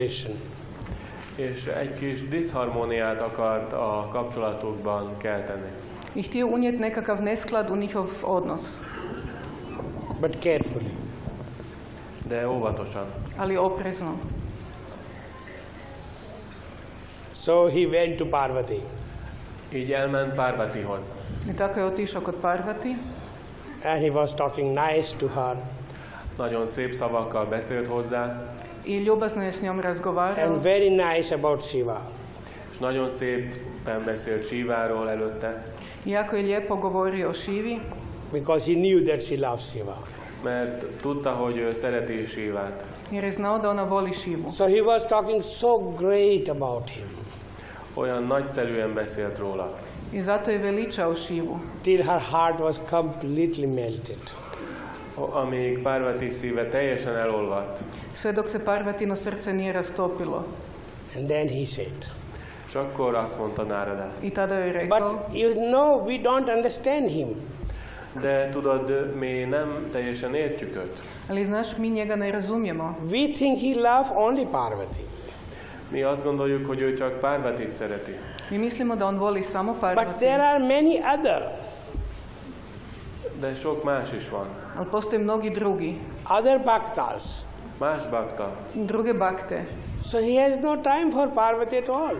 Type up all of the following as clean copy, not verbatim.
És egy kis diszharmóniát akart a kapcsolatokban kelteni. I htio unijeti nekakav nesklad u njihov odnos. But carefully. De óvatosan. Ali oprezno. So he went to Parvati. Így elment Parvatihoz. I tako je otišao kod Parvati. And he was talking nice to her. Nagyon szép szavakkal beszélt hozzá. I ljubazno je s njom razgovarao. And very nice about Shiva. És nagyon szépen beszélt Shiváról előtte. Jako je lijepo govorio o Shivi. Because he knew that she loves Shiva. Mert tudta, hogy ő szereti Shivát. Jer je znao da ona voli Shivu. So he was talking so great about him. Olyan nagyszerűen beszélt róla. I zato je veličao Shivu. Till her heart was completely melted. Amíg Parvati szíve teljesen elolvadt. Sve dok se Parvatino srce nije rastopilo. And then he said. És akkor azt mondta Narada. I tada joj rekao. But you know, we don't understand him. De tudod, mi nem teljesen értjük őt. Ali znaš, mi njega ne razumijemo. We think he loves only Parvati. Mi azt gondoljuk, hogy ő csak Parvatit szereti. Mi mislimo da on voli samo Parvati. But there are many other. De sok más is van. Ali postoje mnogi drugi. Other bhaktas. Más bakta. Druge bakte. So he has no time for Parvati at all.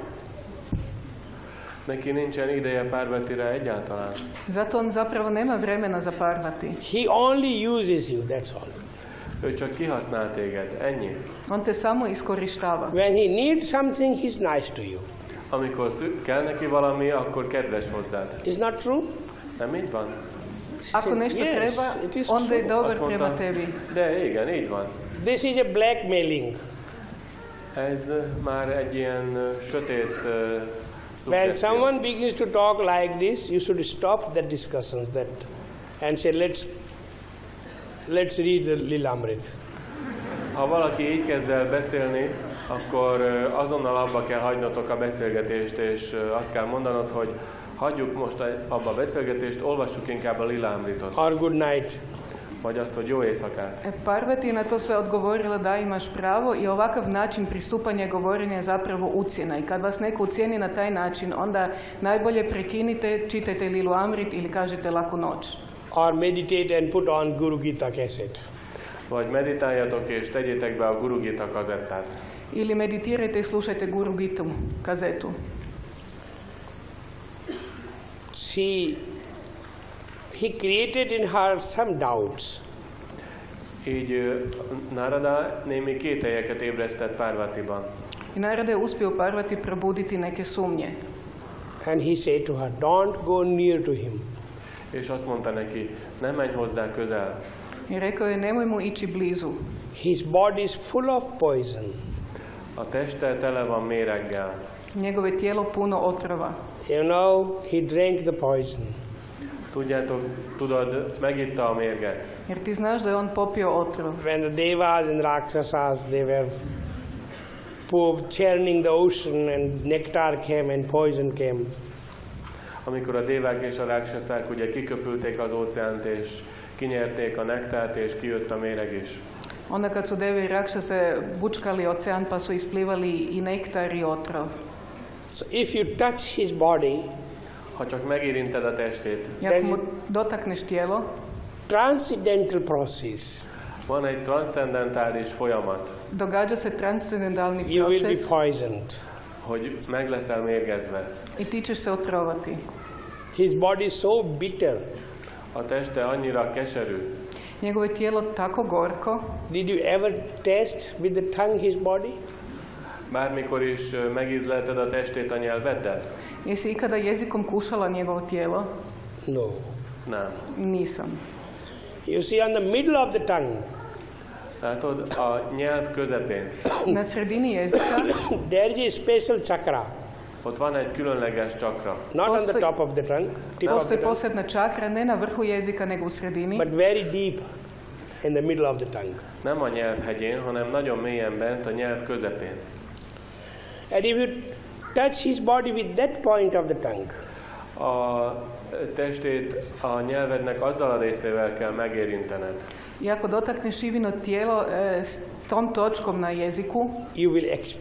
Neki nincsen ideje Parvatira egyáltalán. Zato on zapravo nema vremena za Parvati. He only uses you, that's all. Ő csak kihasznál téged, ennyi. On te samo iskorištava. When he needs something, he's nice to you. Amikor kell neki valami, akkor kedves hozzád. Is not true? Nem így van? Ako nešto Yes, treba, it is onda je true. dobar Azt mondta, prema tebi. de igen, így van. This is a blackmailing. Ez már egy ilyen sötét When szuggesztió. someone begins to talk like this, you should stop the discussions and say, let's read the Lilamrit. Ha valaki így kezd el beszélni, akkor azonnal abba kell hagynotok a beszélgetést, és azt kell mondanod, hogy hagyjuk most abba a beszélgetést, olvassuk inkább a Lilamritot. Or good night. Vagy azt, hogy jó éjszakát. Parvati je na to sve odgovorila da imaš pravo i ovakav način pristupanja i govorenja je zapravo ucjena. I kad vas neko ucijeni na taj način, onda najbolje prekinite, čitajte Lilu Amrit ili kažete laku noć. Or meditate and put on Guru Gita cassette. Vagy meditáljatok és tegyétek be a Guru Gita kazettát. Ili meditirajte i slušajte Guru Gitu kazetu. He created in her some doubts. Így Narada némi kételyeket ébresztett Parvatiban. I Narada je uspio Parvati probuditi neke sumnje. And he said to her, don't go near to him. És azt mondta neki, ne menj hozzá közel. I rekao je, nemoj mu ići blizu. His body is full of poison. A teste tele van méreggel. Njegovo je tijelo puno otrova. You know, he drank the poison. Tudod, megitta a mérget. Jer ti znaš da je on popio otrov. When the devas and rakshasas, they were churning the ocean and nectar came and poison came. Amikor a dévák és a ráksaszák ugye kiköpülték az óceánt és kinyerték a nektárt és kijött a méreg is. Onda kad su devi i rakšase bučkali ocean pa su isplivali i nektar i otrov. So if you touch his body, ha csak megérinted a testét, I ako mu dotakneš tijelo, transcendental process, van egy transzcendentális folyamat, događa se transcendentalni you will be proces poisoned. hogy meg leszel mérgezve. i ti ćeš se otrovati. His body is so bitter. A teste annyira keserű. Njegovo je tijelo tako gorko. Did you ever taste with the tongue his body? Bármikor is megízlelted a testét a nyelveddel? Jesi ikada jezikom kušala njegovo tijelo? No. Nem. Nisam. You see, on the middle of the tongue, látod, a nyelv közepén, Na sredini jezika there is a special chakra. ott van egy különleges csakra. Not on the top of the tongue, tip of the postoji tongue, posebna čakra, ne na vrhu jezika, nego u sredini, but very deep in the middle of the tongue. Nem a nyelvhegyén, hanem nagyon mélyen bent a nyelv közepén. And if you touch his body with that point of the tongue, A testét a nyelvednek azzal a részével kell megérintened. I ako dotakneš Shivino tijelo s tom točkom na jeziku, you will